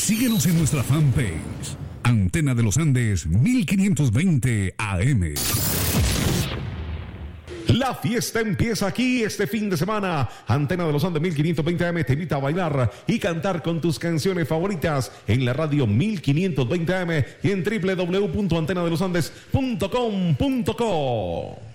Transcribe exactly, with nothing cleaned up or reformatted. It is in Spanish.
Síguenos en nuestra fanpage, Antena de los Andes mil quinientos veinte A M. La fiesta empieza aquí este fin de semana. Antena de los Andes mil quinientos veinte A M te invita a bailar y cantar con tus canciones favoritas en la radio mil quinientos veinte A M y en doble u doble u doble u punto antena de los andes punto com punto co.